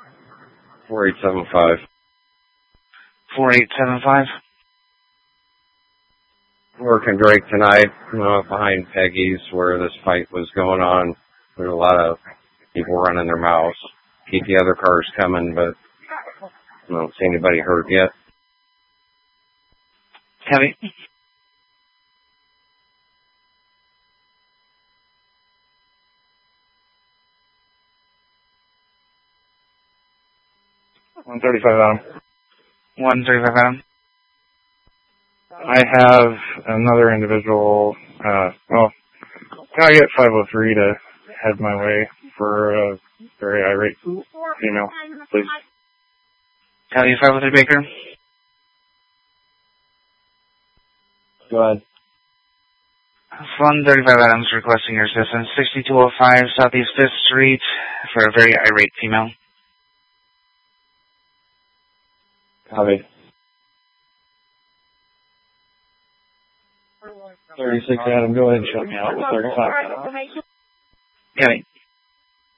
4875. 4875. Working Drake tonight, behind Peggy's where this fight was going on. There's a lot of people running their mouths. Keep the other cars coming, but I don't see anybody hurt yet. Heavy. $135 Adam. 135 Adam. I have another individual, can I get 503 to head my way for a very irate female, please? Tell you 503 Baker. Go ahead. 135 Adams requesting your assistance. 6205 Southeast 5th Street for a very irate female. Copy. 36 Adam, go ahead and shut me out with 35 Adam. Copy.